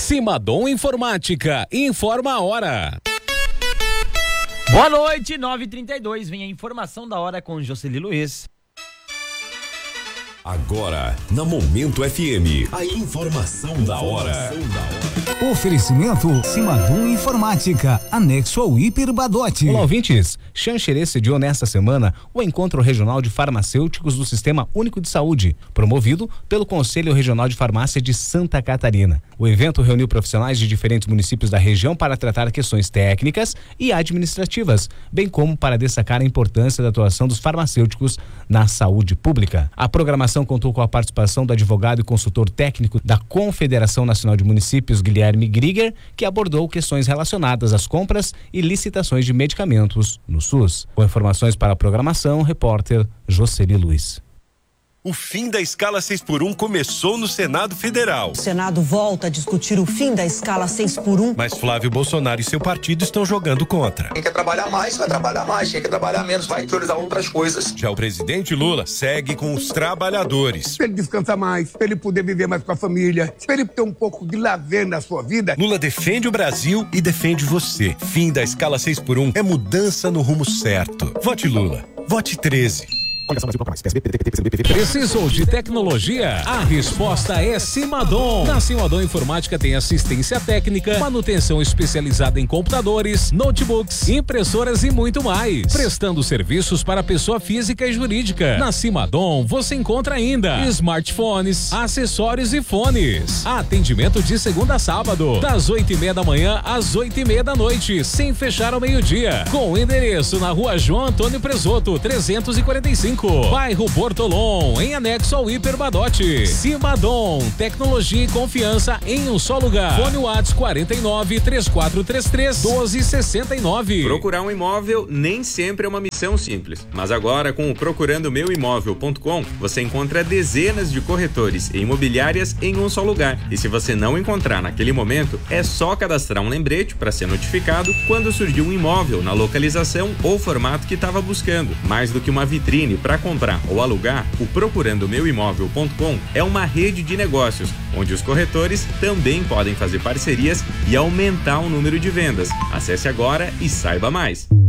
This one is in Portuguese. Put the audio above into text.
Simadom Informática, informa a hora. Boa noite, 9h32, vem a informação da hora com Jocely Luiz. Agora, na Momento FM, a informação da hora. Oferecimento Simadom Informática, anexo ao Hiper Badote. Olá, ouvintes. Xanxerê sediou nesta semana o Encontro Regional de Farmacêuticos do Sistema Único de Saúde, promovido pelo Conselho Regional de Farmácia de Santa Catarina. O evento reuniu profissionais de diferentes municípios da região para tratar questões técnicas e administrativas, bem como para destacar a importância da atuação dos farmacêuticos na saúde pública. A programação contou com a participação do advogado e consultor técnico da Confederação Nacional de Municípios, Guilherme Grieger, que abordou questões relacionadas às compras e licitações de medicamentos no SUS. Com informações para a programação, repórter Jocely Luiz. O fim da escala 6x1 começou no Senado Federal. O Senado volta a discutir o fim da escala 6x1. Mas Flávio Bolsonaro e seu partido estão jogando contra. Quem quer trabalhar mais, vai trabalhar mais. Quem quer trabalhar menos, vai priorizar outras coisas. Já o presidente Lula segue com os trabalhadores. Pra ele descansar mais, pra ele poder viver mais com a família, pra ele ter um pouco de lazer na sua vida. Lula defende o Brasil e defende você. Fim da escala 6x1 é mudança no rumo certo. Vote Lula. Vote 13. Precisou de tecnologia? A resposta é Simadom. Na Simadom Informática tem assistência técnica, manutenção especializada em computadores, notebooks, impressoras e muito mais. Prestando serviços para pessoa física e jurídica. Na Simadom você encontra ainda smartphones, acessórios e fones. Atendimento de segunda a sábado, das 8h30 da manhã às 8h30 da noite, sem fechar ao meio-dia. Com o endereço na Rua João Antônio Presoto, 345. Bairro Bortolom, em anexo ao Hiper Badote. Simadom, tecnologia e confiança em um só lugar. Fone WhatsApp 49-3433-1269. Procurar um imóvel nem sempre é uma missão simples, mas agora com o procurandomeuimóvel.com você encontra dezenas de corretores e imobiliárias em um só lugar. E se você não encontrar naquele momento, é só cadastrar um lembrete para ser notificado quando surgir um imóvel na localização ou formato que estava buscando. Mais do que uma vitrine para comprar ou alugar, o procurandomeuimóvel.com é uma rede de negócios, onde os corretores também podem fazer parcerias e aumentar o número de vendas. Acesse agora e saiba mais.